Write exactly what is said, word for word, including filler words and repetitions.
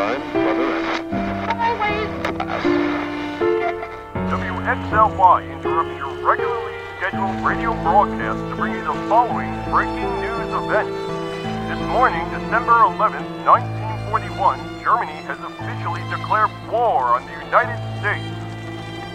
time, weather, and always pass. W X L Y interrupts your regularly scheduled radio broadcast to bring you the following breaking news event. This morning, December eleventh, nineteen forty-one, Germany has officially declared war on the United States.